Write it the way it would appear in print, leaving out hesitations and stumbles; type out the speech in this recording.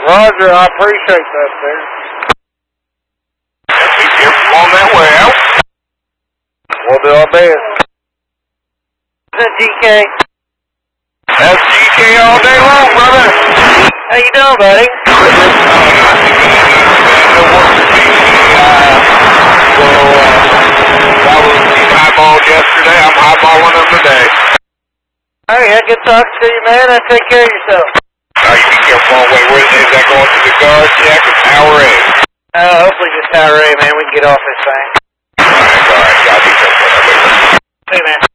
Roger, I appreciate that, sir. Be careful on that way out. We'll do our best. Is that GK? That's GK all day long, brother. How you doing, buddy? I was highballed yesterday. I'm highballing them today. All right, good talking to you, man. Take care of yourself. You be careful on the way. Where is that going to the guard check or Tower A? Hopefully just Tower A, man. We can get off this thing. All right. Y'all be careful. Hey, man.